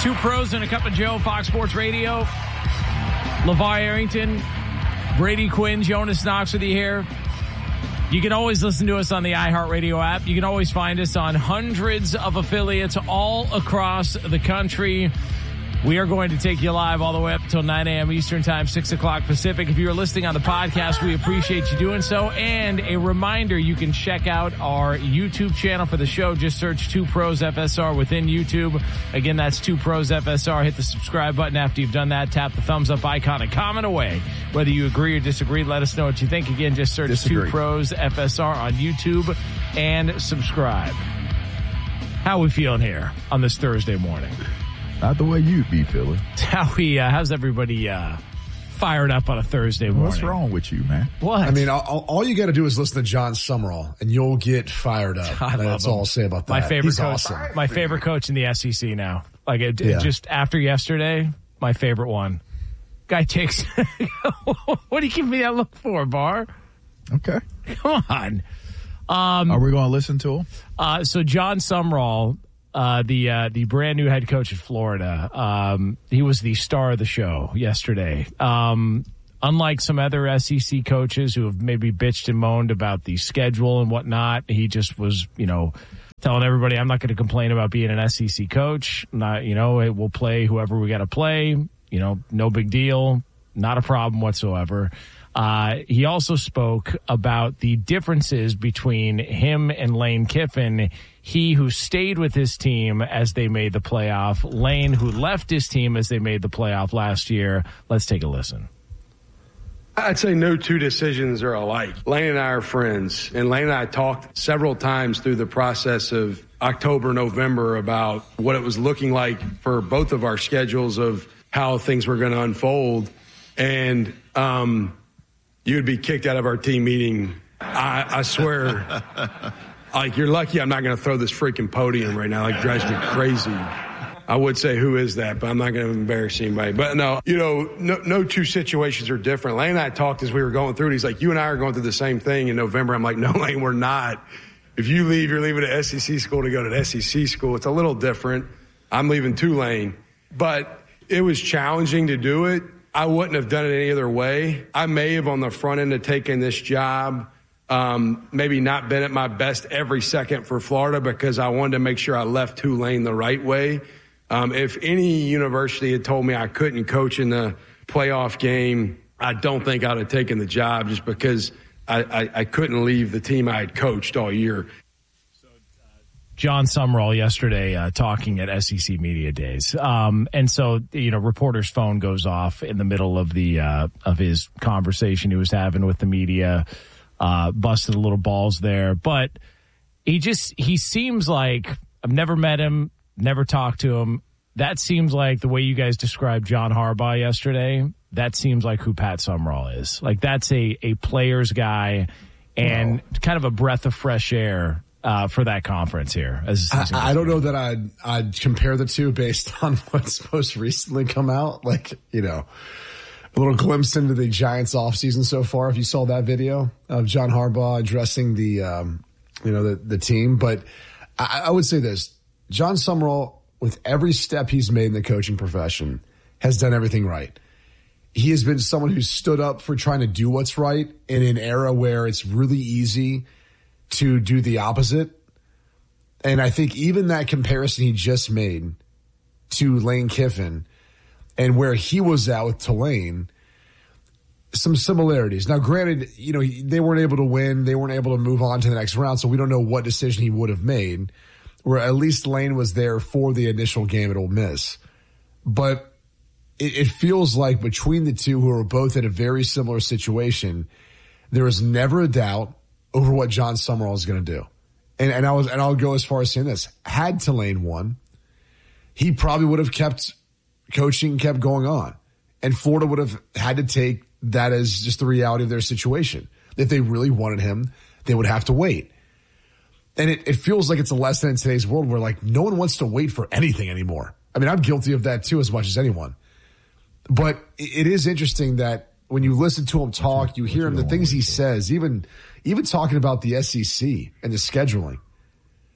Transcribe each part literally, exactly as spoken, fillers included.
Two Pros and a Cup of Joe, Fox Sports Radio. LeVar Arrington, Brady Quinn, Jonas Knox with you here. You can always listen to us on the iHeartRadio app. You can always find us on hundreds of affiliates all across the country. We are going to take you live all the way up until nine a.m. Eastern Time, six o'clock Pacific. If you're listening on the podcast, we appreciate you doing so. And a reminder, you can check out our YouTube channel for the show. Just search Two Pros F S R within YouTube. Again, that's Two Pros F S R. Hit the subscribe button after you've done that. Tap the thumbs up icon and comment away. Whether you agree or disagree, let us know what you think. Again, just search disagree. Two Pros F S R on YouTube and subscribe. How are we feeling here on this Thursday morning? Not the way you'd be feeling. How we, uh, how's everybody uh, fired up on a Thursday morning? What's wrong with you, man? What? I mean, all, all you got to do is listen to John Summerall, and you'll get fired up. I That's him. all I'll say about that. My favorite He's coach. awesome. My favorite coach in the S E C now. Like it, Yeah. it just after yesterday, my favorite one. Guy takes. What do you give me that look for, Bar? Okay. Come on. Um, Are we going to listen to him? Uh, so John Summerall. Uh, the uh, the brand new head coach at Florida. Um, he was the star of the show yesterday. Um, unlike some other S E C coaches who have maybe bitched and moaned about the schedule and whatnot, he just was, you know, telling everybody, I'm not going to complain about being an S E C coach. Not, you know, we'll play whoever we got to play. You know, no big deal. Not a problem whatsoever. Uh, he also spoke about the differences between him and Lane Kiffin. He who stayed with his team as they made the playoff, Lane who left his team as they made the playoff last year. Let's take a listen. I'd say no two decisions are alike. Lane and I are friends, and Lane and I talked several times through the process of October, November about what it was looking like for both of our schedules of how things were going to unfold. And um, you would be kicked out of our team meeting. I, I swear, like, you're lucky I'm not going to throw this freaking podium right now. Like, drives me crazy. I would say, who is that? But I'm not going to embarrass anybody. But no, you know, no, no two situations are different. Lane and I talked as we were going through it. He's like, you and I are going through the same thing in November. I'm like, no, Lane, we're not. If you leave, you're leaving an S E C school to go to an S E C school. It's a little different. I'm leaving Tulane. But it was challenging to do it. I wouldn't have done it any other way. I may have on the front end of taking this job, um, maybe not been at my best every second for Florida because I wanted to make sure I left Tulane the right way. Um, if any university had told me I couldn't coach in the playoff game, I don't think I'd have taken the job just because I, I, I couldn't leave the team I had coached all year. John Summerall yesterday uh, talking at S E C Media Days. Um, and so, you know, reporter's phone goes off in the middle of the uh, of his conversation he was having with the media, uh, busted a little balls there. But he just, he seems like, I've never met him, never talked to him. That seems like the way you guys described John Harbaugh yesterday. That seems like who Pat Summerall is. Like, that's a, a player's guy and wow. kind of a breath of fresh air. Uh, for that conference here. As, as I, I don't know that I'd, I'd compare the two based on what's most recently come out. Like, you know, a little glimpse into the Giants offseason so far. If you saw that video of John Harbaugh addressing the, um, you know, the, the team. But I, I would say this, John Summerall, with every step he's made in the coaching profession, has done everything right. He has been someone who's stood up for trying to do what's right in an era where it's really easy to do the opposite. And I think even that comparison he just made to Lane Kiffin and where he was at with Tulane, some similarities. Now, granted, you know, they weren't able to win. They weren't able to move on to the next round. So we don't know what decision he would have made, where at least Lane was there for the initial game at Ole Miss. But it, it feels like between the two, who are both in a very similar situation, there was never a doubt over what John Summerall is going to do. And, and I was, and I'll go as far as saying this. Had Tulane won, he probably would have kept coaching, kept going on. And Florida would have had to take that as just the reality of their situation. If they really wanted him, they would have to wait. And it, it feels like it's a lesson in today's world where, like, no one wants to wait for anything anymore. I mean, I'm guilty of that too as much as anyone. But it, it is interesting that when you listen to him talk, you hear him, the things he says, even, even talking about the S E C and the scheduling.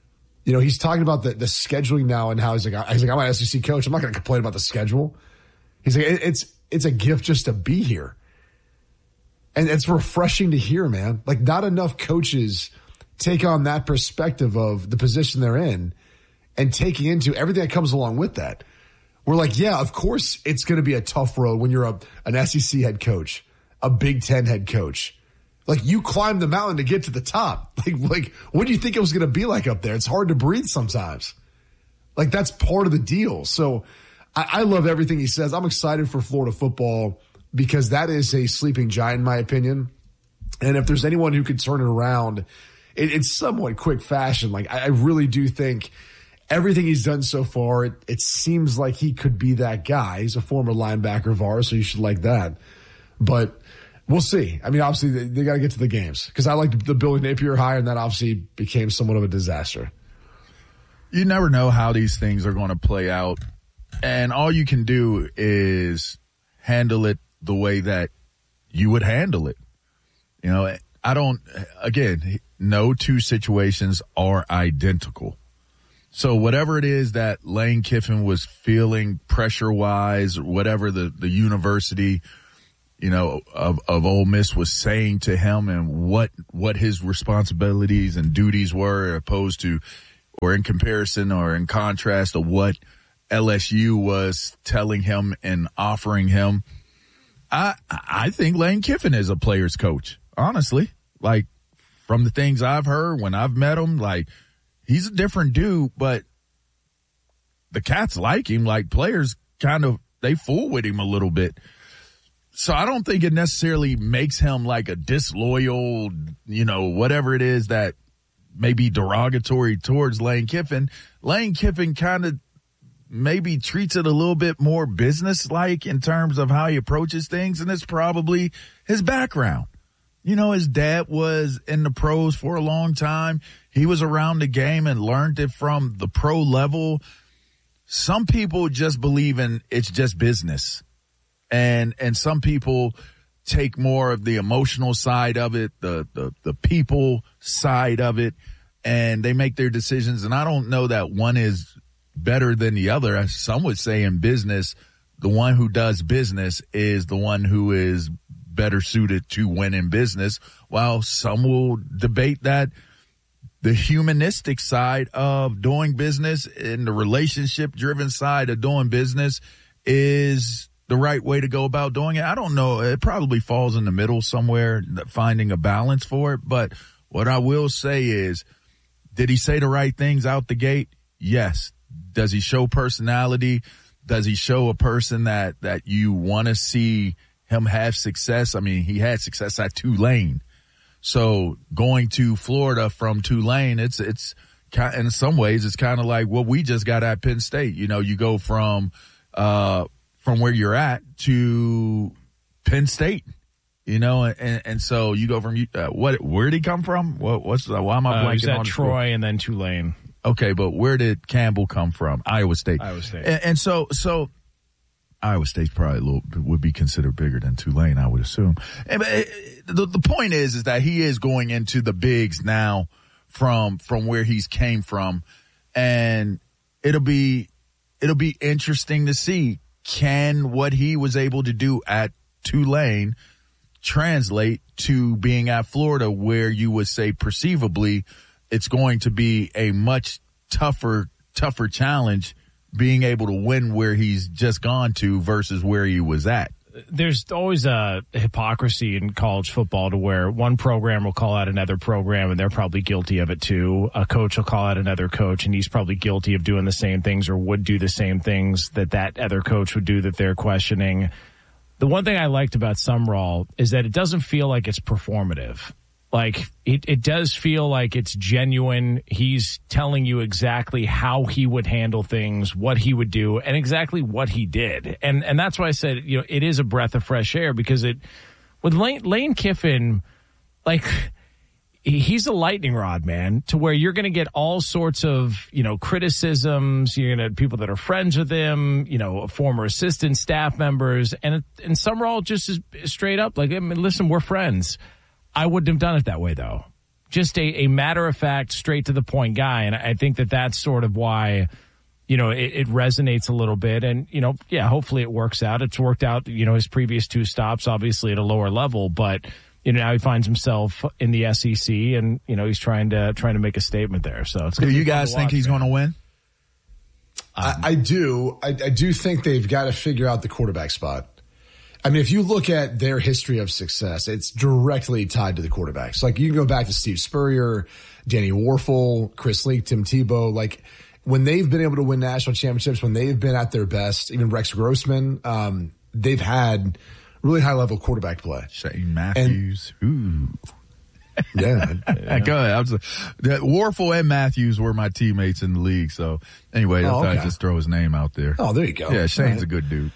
You know, he's talking about the, the scheduling now and how he's like, he's like, I'm an S E C coach. I'm not going to complain about the schedule. He's like, it, it's it's a gift just to be here. And it's refreshing to hear, man. Like, not enough coaches take on that perspective of the position they're in and taking into everything that comes along with that. We're like, yeah, of course it's going to be a tough road when you're a, an S E C head coach, a Big Ten head coach. Like, you climbed the mountain to get to the top. Like, like, what do you think it was going to be like up there? It's hard to breathe sometimes. Like, that's part of the deal. So I, I love everything he says. I'm excited for Florida football because that is a sleeping giant, in my opinion. And if there's anyone who could turn it around in, in somewhat quick fashion, like, I, I really do think everything he's done so far, it, it seems like he could be that guy. He's a former linebacker of ours, so you should like that. But we'll see. I mean, obviously, they, they got to get to the games because I liked the Billy Napier hire, and that obviously became somewhat of a disaster. You never know how these things are going to play out, and all you can do is handle it the way that you would handle it. You know, I don't, again, no two situations are identical. So whatever it is that Lane Kiffin was feeling pressure-wise, whatever the, the university, you know, of, of Ole Miss was saying to him and what, what his responsibilities and duties were opposed to, or in comparison or in contrast to what L S U was telling him and offering him. I, I think Lane Kiffin is a player's coach, honestly. Like, from the things I've heard when I've met him, like, he's a different dude, but the cats like him. Like, players kind of, they fool with him a little bit. So I don't think it necessarily makes him like a disloyal, you know, whatever it is that may be derogatory towards Lane Kiffin. Lane Kiffin kind of maybe treats it a little bit more business-like in terms of how he approaches things, and it's probably his background. You know, his dad was in the pros for a long time. He was around the game and learned it from the pro level. Some people just believe in it's just business. And and some people take more of the emotional side of it, the, the, the people side of it, and they make their decisions. And I don't know that one is better than the other. As some would say in business, the one who does business is the one who is better suited to win in business, while some will debate that the humanistic side of doing business and the relationship-driven side of doing business is the right way to go about doing it. I don't know. It probably falls in the middle somewhere, finding a balance for it. But what I will say is, did he say the right things out the gate? Yes. Does he show personality? Does he show a person that, that you want to see him have success? I mean, he had success at Tulane. So going to Florida from Tulane, it's, it's in some ways, it's kind of like what we just got at Penn State. You know, you go from, uh, from where you're at to Penn State, you know, and, and so you go from, uh, what, where did he come from? What, what's the, why am I uh, blanking he's at on Troy and then Tulane. Okay, but where did Campbell come from? Iowa State. Iowa State. And, and so, so Iowa State's probably a little, would be considered bigger than Tulane, I would assume. And, but the, the point is, is that he is going into the bigs now from, from where he's came from. And it'll be, it'll be interesting to see, can what he was able to do at Tulane translate to being at Florida, where you would say perceivably it's going to be a much tougher, tougher challenge being able to win where he's just gone to versus where he was at. There's always a hypocrisy in college football to where one program will call out another program and they're probably guilty of it too. A coach will call out another coach and he's probably guilty of doing the same things or would do the same things that that other coach would do that they're questioning. The one thing I liked about Sumrall is that it doesn't feel like it's performative. Like, it, it does feel like it's genuine. He's telling you exactly how he would handle things, what he would do, and exactly what he did. And and that's why I said, you know, it is a breath of fresh air, because it, with Lane, Lane Kiffin, like, he's a lightning rod, man, to where you're going to get all sorts of, you know, criticisms. You're going to have people that are friends with him, you know, former assistant staff members. And, and Sumrall just is straight up like, I mean, listen, we're friends. I wouldn't have done it that way, though. just a, a matter-of-fact, straight-to-the-point guy. And I think that that's sort of why, you know, it, it resonates a little bit. And, you know, yeah, hopefully it works out. It's worked out, you know, his previous two stops, obviously at a lower level. But, you know, now he finds himself in the S E C, and, you know, he's trying to trying to make a statement there. So it's Do you guys think he's going to win? I, I do. I, I do think they've got to figure out the quarterback spot. I mean, if you look at their history of success, it's directly tied to the quarterbacks. Like, you can go back to Steve Spurrier, Danny Warfel, Chris Leak, Tim Tebow. Like, when they've been able to win national championships, when they've been at their best, even Rex Grossman, um, they've had really high-level quarterback play. Shane Matthews. And, ooh. Yeah. yeah. Go ahead. I was, that Warfel and Matthews were my teammates in the league. So, anyway, I oh, thought okay. I'd just throw his name out there. Oh, there you go. Yeah, Shane's right. a good dude.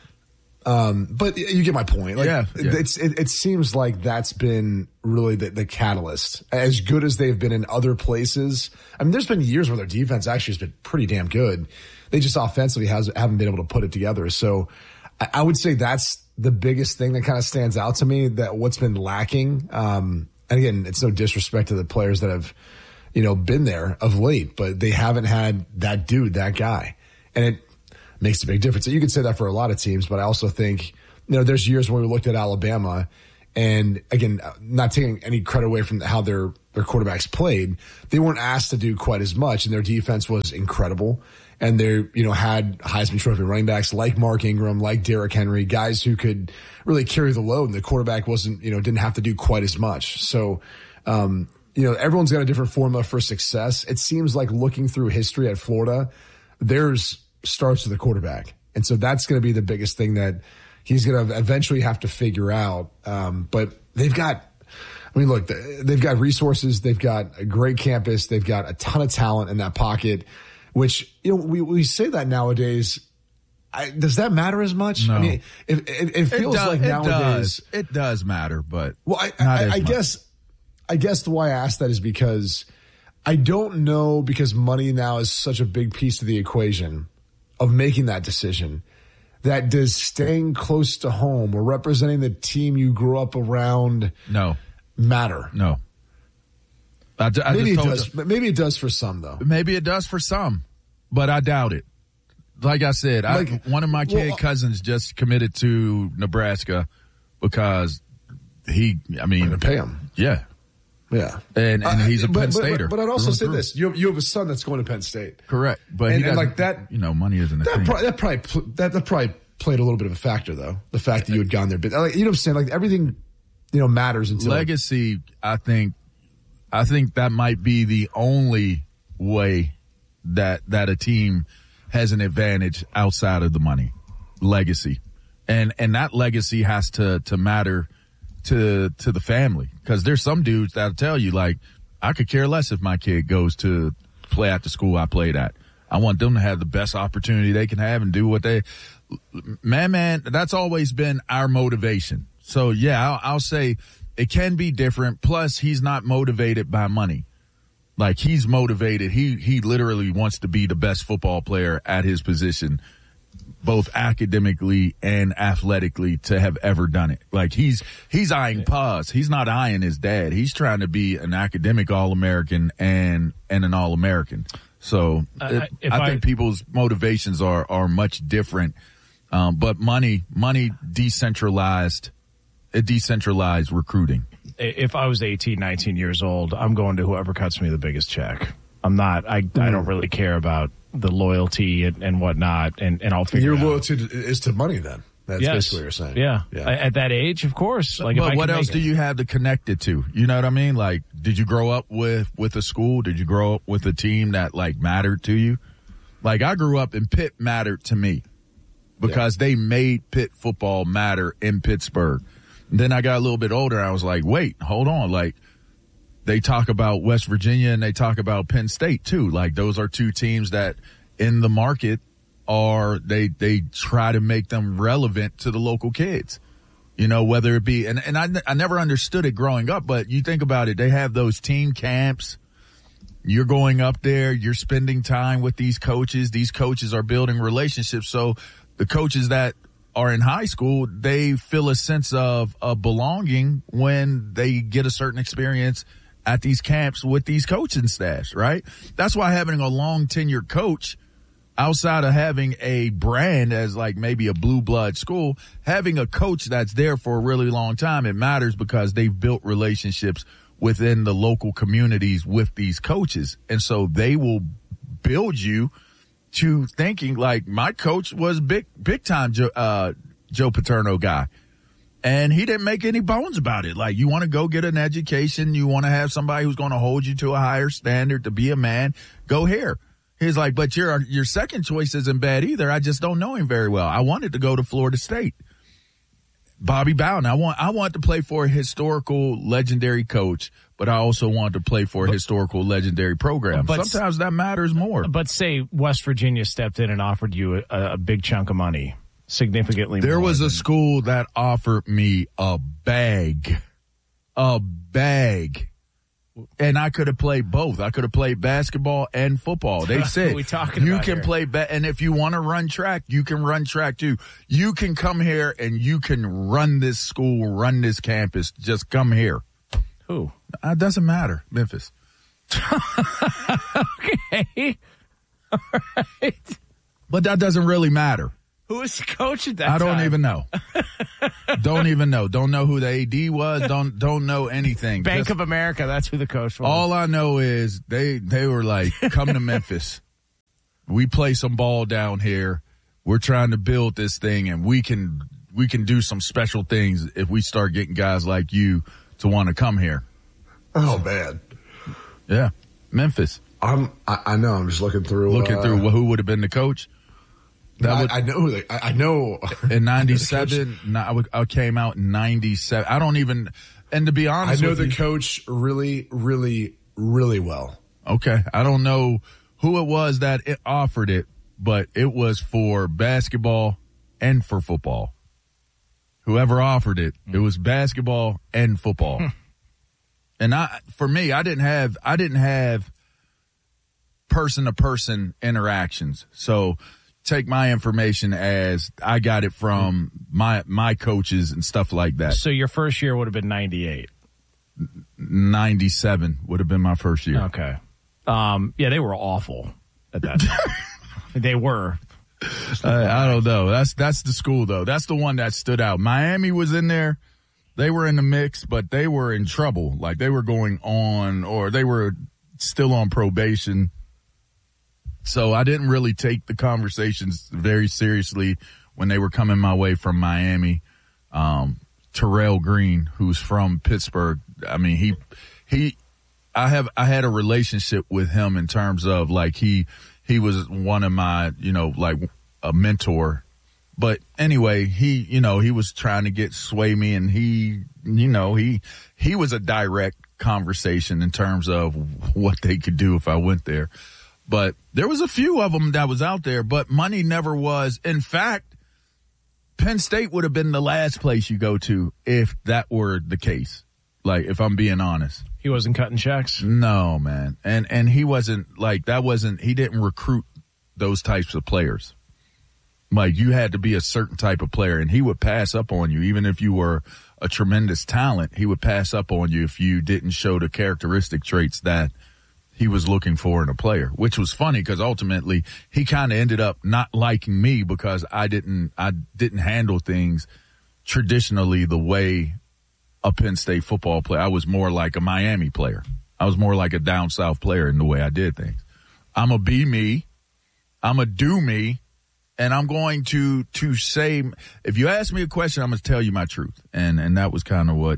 Um, but you get my point. Like, yeah, yeah. It's, it, it seems like that's been really the, the catalyst. As good as they've been in other places. I mean, there's been years where their defense actually has been pretty damn good. They just offensively has, haven't been able to put it together. So I, I would say that's the biggest thing that kind of stands out to me, that what's been lacking. Um, and again, it's no disrespect to the players that have, you know, been there of late, but they haven't had that dude, that guy. And it makes a big difference. You could say that for a lot of teams, but I also think, you know, there's years when we looked at Alabama, and again, not taking any credit away from how their, their quarterbacks played, they weren't asked to do quite as much, and their defense was incredible. And they, you know, had Heisman Trophy running backs like Mark Ingram, like Derrick Henry, guys who could really carry the load, and the quarterback wasn't, you know, didn't have to do quite as much. So, um, you know, everyone's got a different formula for success. It seems like, looking through history at Florida, there's starts with the quarterback. And so that's going to be the biggest thing that he's going to eventually have to figure out. Um, but they've got, I mean, look, they've got resources. They've got a great campus. They've got a ton of talent in that pocket, which, you know, we, we say that nowadays. I, does that matter as much? No. I mean, it, it, it feels it does, like it nowadays. Does. It does matter, but well, I, not I, as I much. guess, I guess the why I asked that is because I don't know, because money now is such a big piece of the equation of making that decision, that does staying close to home or representing the team you grew up around no matter? No. I, I maybe just it told does. you, Maybe it does for some, though. Maybe it does for some, but I doubt it. Like I said, Like, I, one of my kid well, cousins just committed to Nebraska because he, I mean, going to pay him. Yeah. Yeah. And and he's a but, Penn but, Stater. But, but I'd also through say and through. this: you have, you have a son that's going to Penn State. Correct, but and, he and doesn't, like that, you know, money isn't a that thing. probably, that probably pl- that, that probably played a little bit of a factor, though. The fact that you had gone there, but like, you know what I'm saying? Like, everything, you know, matters until Legacy. I think, I think that might be the only way that that a team has an advantage outside of the money. Legacy, and and that legacy has to to matter to to the family, because there's some dudes that'll tell you, like, I could care less if my kid goes to play at the school I played at. I want them to have the best opportunity they can have and do what they, man, man, that's always been our motivation. So yeah, I'll, I'll say it can be different. Plus, he's not motivated by money. Like, he's motivated. He, he literally wants to be the best football player at his position, both academically and athletically, to have ever done it. Like, he's, he's eyeing pause. He's not eyeing his dad. He's trying to be an academic All-American and, and an All-American. So Uh, it, I, I think people's motivations are, are much different. Um, but money, money decentralized, it decentralized recruiting. If I was eighteen, nineteen years old, I'm going to whoever cuts me the biggest check. I'm not, I, mm. I don't really care about the loyalty and, and whatnot, and, and I'll figure your it out. loyalty is to money, then. That's yes. basically what you're saying. Yeah. yeah. At that age, of course. Like, but if I what can else make do it. you have to connect it to? You know what I mean? Like, did you grow up with, with a school? Did you grow up with a team that, like, mattered to you? Like, I grew up and Pitt mattered to me because yeah. they made Pitt football matter in Pittsburgh. And then I got a little bit older. I was like, wait, hold on. Like, they talk about West Virginia and they talk about Penn State too. Like, those are two teams that in the market are, they, they try to make them relevant to the local kids, you know, whether it be, and, and I, I never understood it growing up, but you think about it, they have those team camps. You're going up there, you're spending time with these coaches. These coaches are building relationships. So the coaches that are in high school, they feel a sense of, of belonging when they get a certain experience at these camps with these coaching staffs, right? That's why having a long tenured coach outside of having a brand as like maybe a blue blood school, having a coach that's there for a really long time, it matters because they've built relationships within the local communities with these coaches. And so they will build you to thinking like my coach was big, big time, Joe, uh, Joe Paterno guy. And he didn't make any bones about it. Like, you want to go get an education. You want to have somebody who's going to hold you to a higher standard to be a man. Go here. He's like, but your, your second choice isn't bad either. I just don't know him very well. I wanted to go to Florida State. Bobby Bowden. I want, I want to play for a historical, legendary coach, but I also want to play for a but, historical, legendary program. But sometimes that matters more. But say West Virginia stepped in and offered you a, a big chunk of money. Significantly there more was than- a school that offered me a bag, a bag, and I could have played both. I could have played basketball and football. They said we talking you about can here? play, ba- and if you want to run track, you can run track too. You can come here and you can run this school, run this campus. Just come here. Who? It doesn't matter. Memphis. Okay. All right. But that doesn't really matter. Who was the coach at that I don't time? even know. Don't even know. Don't know who the A D was. Don't don't know anything. Bank Just, of America, that's who the coach was. all I know is they they were like, come to Memphis. We play some ball down here. We're trying to build this thing, and we can we can do some special things if we start getting guys like you to want to come here. Oh, man. Yeah, Memphis. I'm, I, I know. I'm just looking through. Looking uh, through who would have been the coach. That I, would, I know. who they- I, I know. in ninety-seven, I, would, I came out in ninety-seven. I don't even, and to be I honest know with the you, coach really, really, really well. okay, I don't know who it was that it offered it, but it was for basketball and for football. Whoever offered it, it was basketball and football. And I, for me, I didn't have, I didn't have person to person interactions. So take my information as I got it from my, my coaches and stuff like that. So your first year would have been ninety-eight. ninety-seven would have been my first year. Okay. Um, yeah, they were awful at that time. They were. Uh, I don't know. That's, that's the school though. That's the one that stood out. Miami was in there. They were in the mix, but they were in trouble. Like they were going on, or they were still on probation. So I didn't really take the conversations very seriously when they were coming my way from Miami. Um, Terrell Green, who's from Pittsburgh. I mean, he, he, I have, I had a relationship with him in terms of like he, he was one of my, you know, like a mentor. But anyway, he, you know, he was trying to get sway me, and he, you know, he, he was a direct conversation in terms of what they could do if I went there. But there was a few of them that was out there, but money never was. In fact, Penn State would have been the last place you go to if that were the case. Like, if I'm being honest. He wasn't cutting checks? No, man. And, and he wasn't like, that wasn't, he didn't recruit those types of players. Like, you had to be a certain type of player, and he would pass up on you. Even if you were a tremendous talent, he would pass up on you if you didn't show the characteristic traits that he was looking for in a player, which was funny because ultimately he kind of ended up not liking me because I didn't, I didn't handle things traditionally the way a Penn State football player. I was more like a Miami player. I was more like a down south player in the way I did things. I'm a be me. I'm a do me. And I'm going to, to say, if you ask me a question, I'm going to tell you my truth. And, and that was kind of what,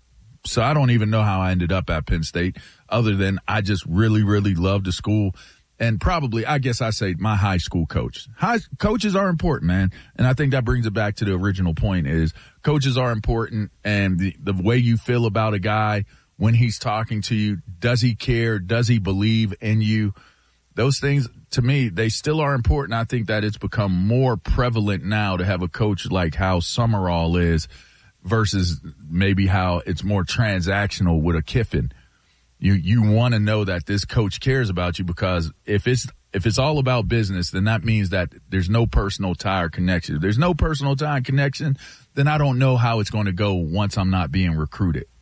so I don't even know how I ended up at Penn State other than I just really, really loved the school. And probably, I guess I say my high school coach. High coaches are important, man. And I think that brings it back to the original point is coaches are important, and the, the way you feel about a guy when he's talking to you, does he care? Does he believe in you? Those things, to me, they still are important. I think that it's become more prevalent now to have a coach like how Summerall is versus maybe how it's more transactional with a Kiffin. You you want to know that this coach cares about you, because if it's if it's all about business, then that means that there's no personal tie or connection. If there's no personal tie and connection, then I don't know how it's going to go once I'm not being recruited.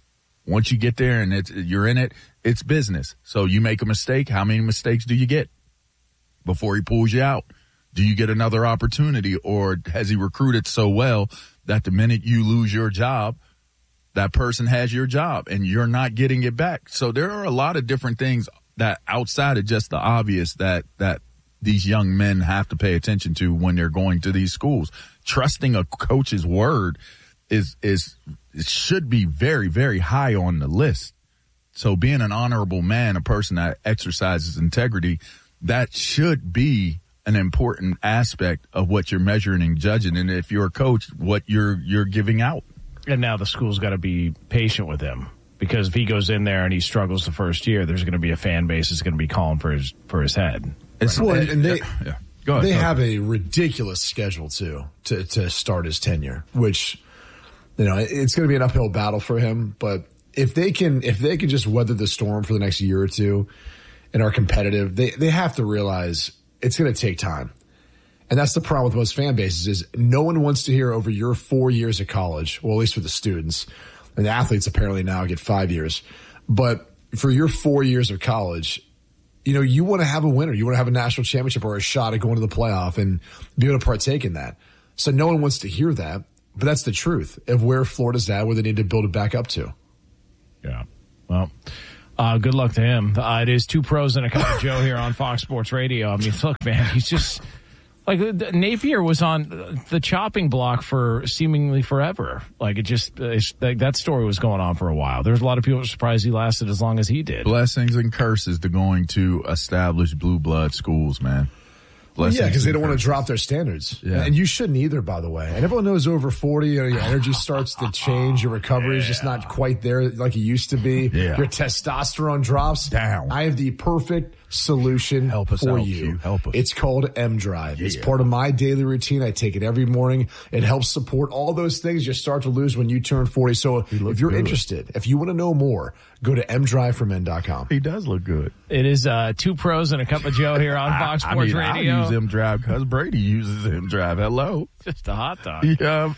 Once you get there and it's, you're in it, it's business. So you make a mistake. How many mistakes do you get before he pulls you out? Do you get another opportunity, or has he recruited so well that the minute you lose your job, that person has your job and you're not getting it back? So there are a lot of different things that outside of just the obvious that, that these young men have to pay attention to when they're going to these schools. Trusting a coach's word is, is, it should be very, very high on the list. So being an honorable man, a person that exercises integrity, that should be an important aspect of what you're measuring and judging. And if you're a coach, what you're, you're giving out. And now the school's got to be patient with him, because if he goes in there and he struggles the first year, there's going to be a fan base that's going to be calling for his, for his head. It's, well, and they, yeah, yeah. Go ahead, they go have ahead. a ridiculous schedule too, to, to start his tenure, which, you know, it's going to be an uphill battle for him. But if they can, if they can just weather the storm for the next year or two and are competitive, they, they have to realize it's going to take time. And that's the problem with most fan bases, is no one wants to hear over your four years of college, well, at least for the students, and the athletes apparently now get five years. But for your four years of college, you know, you want to have a winner. You want to have a national championship or a shot at going to the playoff and be able to partake in that. So no one wants to hear that, but that's the truth of where Florida's at, where they need to build it back up to. Yeah. Well, uh, good luck to him. Uh, it is Two Pros and a Cup of Joe here on Fox Sports Radio. I mean, look, man, he's just like, Napier was on the chopping block for seemingly forever. Like, it just, it's, like, that story was going on for a while. There's a lot of people surprised he lasted as long as he did. Blessings and curses to going to established blue blood schools, man. Well, yeah, because they don't curses. want to drop their standards. Yeah. And you shouldn't either, by the way. And everyone knows over forty, you know, your energy starts to change. Your recovery yeah. is just not quite there like it used to be. Yeah. Your testosterone drops. Down. I have the perfect solution Help us for out, you. Q. Help us. It's called M Drive. Yeah. It's part of my daily routine. I take it every morning. It helps support all those things you start to lose when you turn forty. So You if you're good. interested, if you want to know more, go to m drive for men dot com. He does look good. It is uh, Two Pros and a Cup of Joe here on Fox I, Sports I mean, Radio. I use M Drive because Brady uses M Drive. Hello. Just a hot dog. Yeah.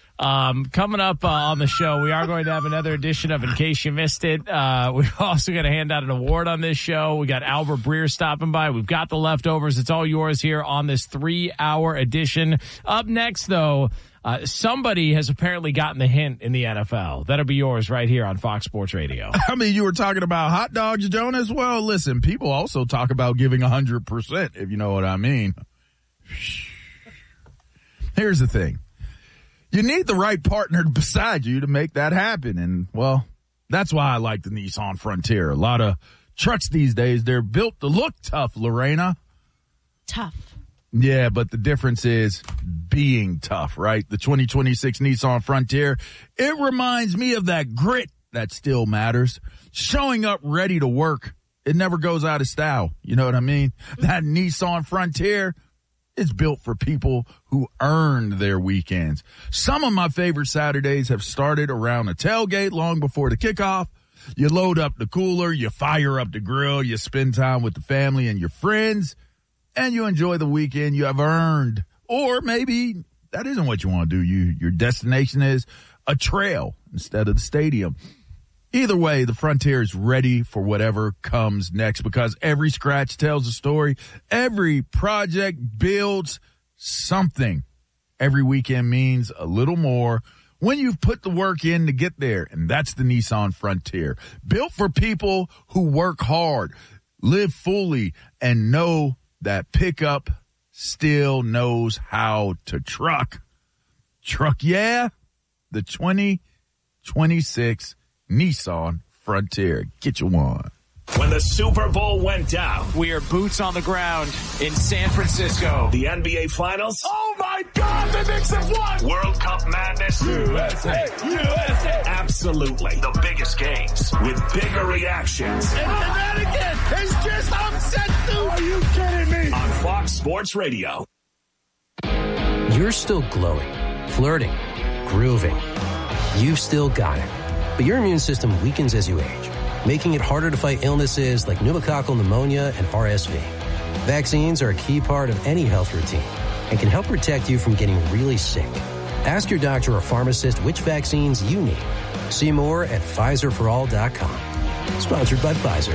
Um, coming up uh, on the show, we are going to have another edition of In Case You Missed It. Uh, we're also going to hand out an award on this show. We got Albert Breer stopping by. We've got the leftovers. It's all yours here on this three-hour edition. Up next, though, uh, somebody has apparently gotten the hint in the N F L. That'll be yours right here on Fox Sports Radio. I mean, you were talking about hot dogs, Jonas. Well, listen, people also talk about giving one hundred percent, if you know what I mean. Here's the thing. You need the right partner beside you to make that happen. And, well, that's why I like the Nissan Frontier. A lot of trucks these days, they're built to look tough, Lorena. Tough. Yeah, but the difference is being tough, right? The twenty twenty-six Nissan Frontier, it reminds me of that grit that still matters. Showing up ready to work. It never goes out of style. You know what I mean? That Nissan Frontier, it's built for people who earned their weekends. Some of my favorite Saturdays have started around the tailgate long before the kickoff. You load up the cooler, you fire up the grill, you spend time with the family and your friends, and you enjoy the weekend you have earned. Or maybe that isn't what you want to do. You, your destination is a trail instead of the stadium. Either way, the Frontier is ready for whatever comes next, because every scratch tells a story. Every project builds something. Every weekend means a little more when you've put the work in to get there. And that's the Nissan Frontier. Built for people who work hard, live fully, and know that pickup still knows how to truck. Truck, yeah. The twenty twenty-six Nissan Frontier. Get you one. When the Super Bowl went down, We are boots on the ground in San Francisco. the N B A Finals, Oh my God, the Knicks have won! World Cup madness, U S A, U S A! absolutely the biggest games with bigger reactions And Connecticut has just upset Duke! Are you kidding me? on Fox Sports Radio. You're still glowing, flirting, grooving. You've still got it. But your immune system weakens as you age, making it harder to fight illnesses like pneumococcal pneumonia and R S V. Vaccines are a key part of any health routine and can help protect you from getting really sick. Ask your doctor or pharmacist which vaccines you need. See more at Pfizer for all dot com. Sponsored by Pfizer.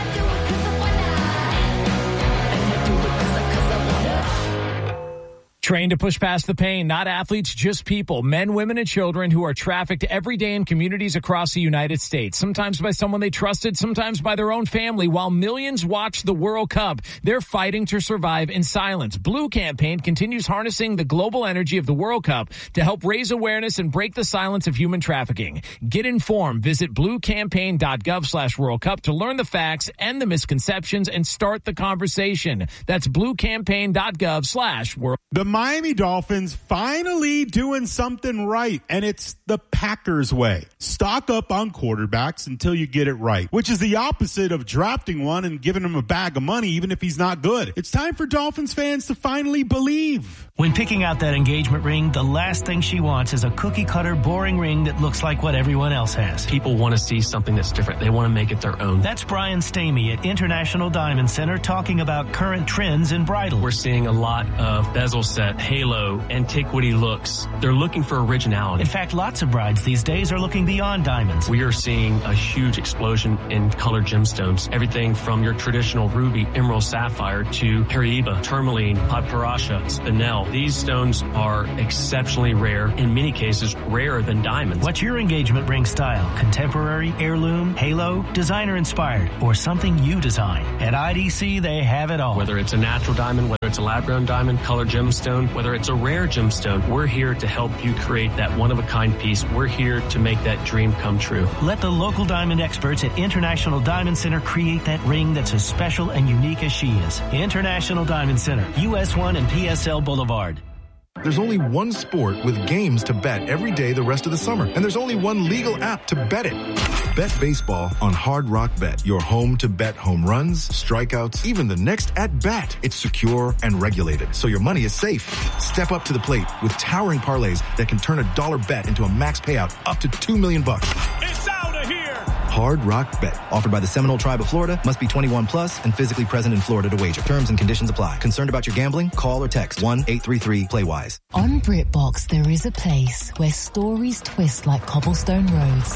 Trained to push past the pain, not athletes, just people, men, women, and children who are trafficked every day in communities across the United States, sometimes by someone they trusted, sometimes by their own family. While millions watch the World Cup, they're fighting to survive in silence. Blue Campaign continues harnessing the global energy of the World Cup to help raise awareness and break the silence of human trafficking. Get informed. Visit bluecampaign.gov slash World Cup to learn the facts and the misconceptions and start the conversation. That's bluecampaign.gov slash World Cup. The Miami Dolphins finally doing something right, and it's the Packers way. Stock up on quarterbacks until you get it right, which is the opposite of drafting one and giving him a bag of money even if he's not good. It's time for Dolphins fans to finally believe. When picking out that engagement ring, the last thing she wants is a cookie-cutter, boring ring that looks like what everyone else has. People want to see something that's different. They want to make it their own. That's Brian Stamey at International Diamond Center talking about current trends in bridal. We're seeing a lot of bezel set, halo, antiquity looks. They're looking for originality. In fact, lots of brides these days are looking beyond diamonds. We are seeing a huge explosion in colored gemstones. Everything from your traditional ruby, emerald, sapphire to Paraiba, tourmaline, papyrusha, spinel. These stones are exceptionally rare, in many cases rarer than diamonds. What's your engagement ring style? Contemporary, heirloom, halo, designer inspired, or something you design? At I D C, they have it all. Whether it's a natural diamond, whether it's a lab-grown diamond, colored gemstone, whether it's a rare gemstone, we're here to help you create that one-of-a-kind piece. We're here to make that dream come true. Let the local diamond experts at International Diamond Center create that ring that's as special and unique as she is. International Diamond Center, U S one and P S L Boulevard. There's only one sport with games to bet every day the rest of the summer, and there's only one legal app to bet it. Bet baseball on Hard Rock Bet, your home to bet home runs, strikeouts, even the next at-bat. It's secure and regulated, so your money is safe. Step up to the plate with towering parlays that can turn a dollar bet into a max payout up to two million bucks. It's out of here! Hard Rock Bet. Offered by the Seminole Tribe of Florida. Must be twenty-one plus and physically present in Florida to wager. Terms and conditions apply. Concerned about your gambling? Call or text one eight three three play wise. On BritBox, there is a place where stories twist like cobblestone roads.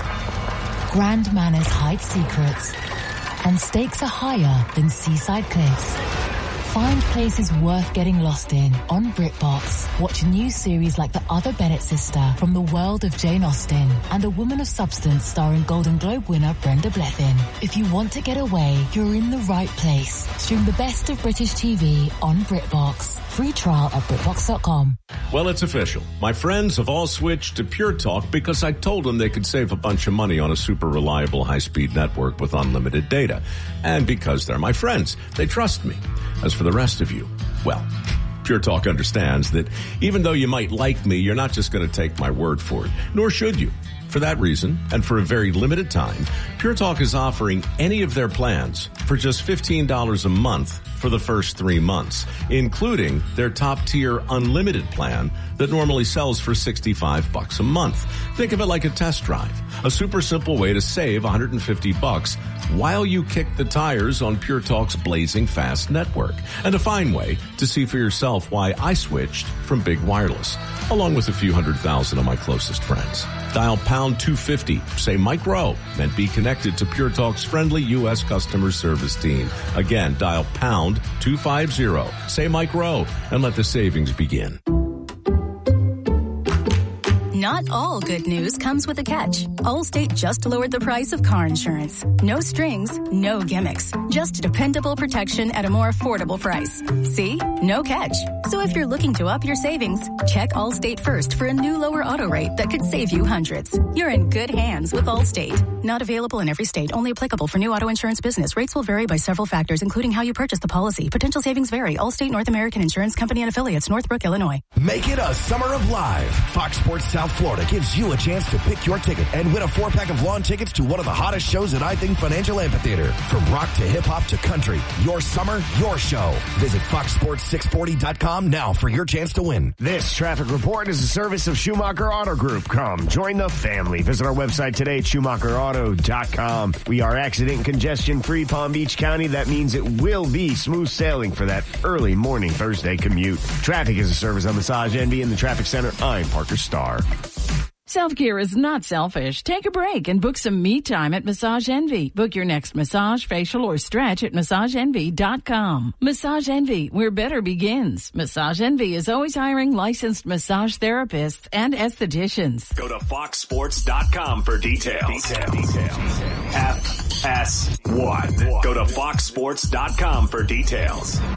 Grand manners hide secrets. And stakes are higher than seaside cliffs. Find places worth getting lost in on BritBox. Watch new series like The Other Bennett Sister from the world of Jane Austen and A Woman of Substance starring Golden Globe winner Brenda Blethyn. If you want to get away, you're in the right place. Stream the best of British T V on BritBox. Free trial at BritBox dot com. Well, it's official. My friends have all switched to Pure Talk because I told them they could save a bunch of money on a super reliable high-speed network with unlimited data. And because they're my friends, they trust me. As for the rest of you, well, Pure Talk understands that even though you might like me, you're not just going to take my word for it, nor should you. For that reason, and for a very limited time, Pure Talk is offering any of their plans for just fifteen dollars a month for the first three months, including their top-tier unlimited plan that normally sells for sixty-five bucks a month. Think of it like a test drive, a super simple way to save one hundred fifty bucks while you kick the tires on Pure Talk's blazing fast network, and a fine way to see for yourself why I switched from Big Wireless, along with a few hundred thousand of my closest friends. Dial pound two fifty, say Mike Rowe, and be connected to Pure Talk's friendly U S customer service team. Again, dial pound two fifty, say Mike Rowe, and let the savings begin. Not all good news comes with a catch. Allstate just lowered the price of car insurance. No strings, no gimmicks. Just dependable protection at a more affordable price. See? No catch. So if you're looking to up your savings, check Allstate first for a new lower auto rate that could save you hundreds. You're in good hands with Allstate. Not available in every state. Only applicable for new auto insurance business. Rates will vary by several factors, including how you purchase the policy. Potential savings vary. Allstate North American Insurance Company and affiliates, Northbrook, Illinois. Make it a summer of live. Fox Sports South Florida gives you a chance to pick your ticket and win a four-pack of lawn tickets to one of the hottest shows at I Think Financial Amphitheater. From rock to hip-hop to country, your summer, your show. Visit fox sports six forty dot com now for your chance to win. This traffic report is a service of Schumacher Auto Group. Come, join the family. Visit our website today at schumacher auto dot com. We are accident and congestion-free Palm Beach County. That means it will be smooth sailing for that early morning Thursday commute. Traffic is a service of Massage Envy in the Traffic Center. I'm Parker Starr. Self-care is not selfish. Take a break and book some me time at Massage Envy. Book your next massage, facial, or stretch at massage envy dot com. Massage Envy, where better begins. Massage Envy is always hiring licensed massage therapists and estheticians. Go to fox sports dot com for details. Details. Details. F S one. Go to fox sports dot com for details.